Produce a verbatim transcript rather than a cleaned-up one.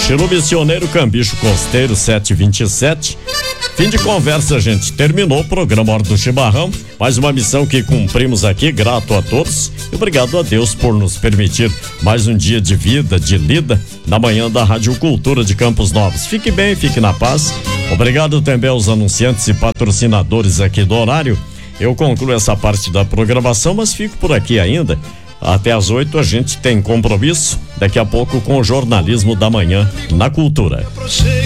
Estilo missioneiro, Cambicho Costeiro, sete e vinte e sete. Fim de conversa, gente. Terminou o programa Hora do Chimarrão. Mais uma missão que cumprimos aqui. Grato a todos. E obrigado a Deus por nos permitir mais um dia de vida, de lida, na manhã da Rádio Cultura de Campos Novos. Fique bem, fique na paz. Obrigado também aos anunciantes e patrocinadores aqui do horário. Eu concluo essa parte da programação, mas fico por aqui ainda. Até às oito a gente tem compromisso. Daqui a pouco com o jornalismo da manhã na Cultura.